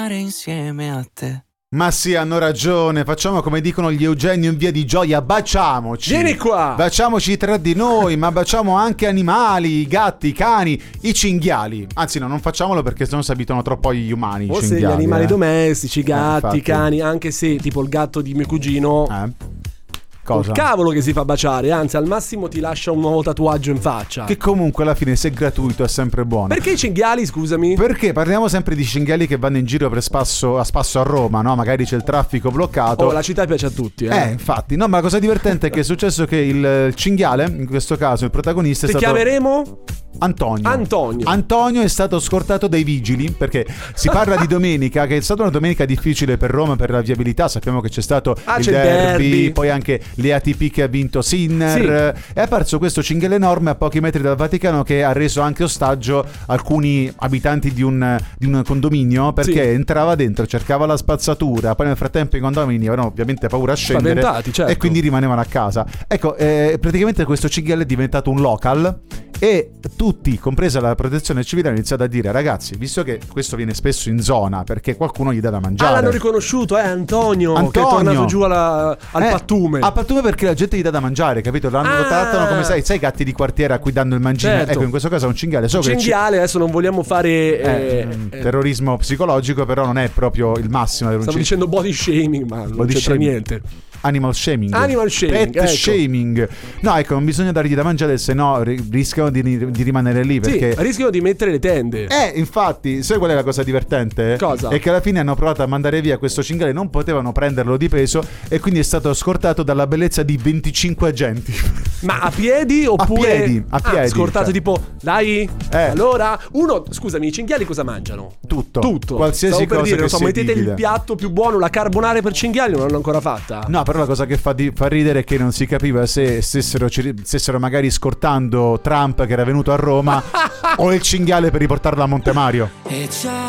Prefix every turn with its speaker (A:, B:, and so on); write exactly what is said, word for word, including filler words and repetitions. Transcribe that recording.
A: insieme a te.
B: Ma sì, hanno ragione, facciamo come dicono gli Eugenio in Via di Gioia, baciamoci.
C: Vieni qua.
B: Baciamoci tra di noi, ma baciamo anche animali, i gatti, i cani, i cinghiali. Anzi no, non facciamolo perché sennò si abituano troppo agli umani.
C: Forse
B: i cinghiali,
C: gli animali
B: eh.
C: domestici, i gatti,
B: Eh,
C: i cani, anche se tipo il gatto di mio cugino...
B: Eh.
C: Col cavolo che si fa baciare, anzi al massimo ti lascia un nuovo tatuaggio in faccia.
B: Che comunque alla fine se è gratuito è sempre buono.
C: Perché i cinghiali, scusami?
B: Perché parliamo sempre di cinghiali che vanno in giro per spasso, a spasso a Roma, no? Magari c'è il traffico bloccato.
C: Oh, la città piace a tutti, eh.
B: Eh, infatti. No, ma la cosa divertente è che è successo che il cinghiale, in questo caso il protagonista,
C: Ti
B: è stato...
C: chiameremo?
B: Antonio.
C: Antonio.
B: Antonio è stato scortato dai vigili perché si parla di domenica, che è stata una domenica difficile per Roma per la viabilità. Sappiamo che c'è stato
C: ah,
B: il
C: c'è
B: derby,
C: derby,
B: poi anche le A T P che ha vinto Sinner. Sì. È apparso questo cinghiale enorme a pochi metri dal Vaticano che ha reso anche ostaggio alcuni abitanti di un, di un condominio perché sì. entrava dentro, cercava la spazzatura. Poi nel frattempo i condomini avevano ovviamente paura a scendere.
C: Spaventati, certo.
B: E quindi rimanevano a casa. Ecco, eh, praticamente questo cinghiale è diventato un local. E tutti, compresa la protezione civile, hanno iniziato a dire: ragazzi, visto che questo viene spesso in zona, perché qualcuno gli dà da mangiare.
C: Ah, l'hanno riconosciuto, eh, Antonio,
B: Antonio.
C: che è tornato giù alla, al
B: eh,
C: pattume.
B: Al pattume perché la gente gli dà da mangiare, capito? L'hanno
C: ah.
B: trattano come sai, sai i gatti di quartiere a cui danno il mangime.
C: Certo.
B: Ecco, in questo caso è un cinghiale. So
C: un
B: che
C: cinghiale, adesso non vogliamo fare
B: eh, eh, terrorismo psicologico, però non è proprio il massimo.
C: Stavo
B: cing...
C: dicendo body shaming, ma non
B: body
C: c'entra
B: shaming.
C: niente.
B: Animal shaming,
C: Animal shaming,
B: pet
C: ecco.
B: shaming. No, ecco, non bisogna dargli da mangiare, se no ri- rischiano di, di rimanere lì. Perché
C: sì, rischiano di mettere le tende.
B: Eh, infatti, sai qual è la cosa divertente?
C: Cosa?
B: È che alla fine hanno provato a mandare via questo cinghiale, non potevano prenderlo di peso e quindi è stato scortato dalla bellezza di venticinque agenti.
C: Ma a piedi oppure
B: a piedi? A piedi.
C: Ah, scortato
B: cioè.
C: tipo, dai,
B: eh.
C: allora, uno, scusami, i cinghiali cosa mangiano?
B: Tutto.
C: Tutto.
B: Qualsiasi
C: Stavo per
B: cosa
C: dire,
B: che
C: non so,
B: sia
C: mettete
B: edibile.
C: il piatto più buono, la carbonara per cinghiali, non l'hanno ancora fatta.
B: No, però la cosa che fa, di, fa ridere è che non si capiva se stessero, stessero magari scortando Trump che era venuto a Roma o il cinghiale per riportarlo a Montemario.
A: E ciao.